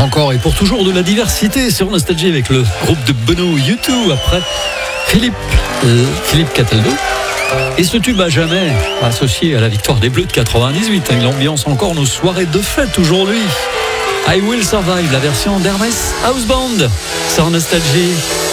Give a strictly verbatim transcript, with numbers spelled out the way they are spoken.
Encore et pour toujours de la diversité sur Nostalgie avec le groupe de Bono U deux après Philippe, euh, Philippe Cataldo. Et ce tube à jamais associé à la victoire des Bleus de quatre-vingt-dix-huit. Il ambiance encore nos soirées de fête aujourd'hui. I Will Survive, la version d'Hermès House Band sur Nostalgie.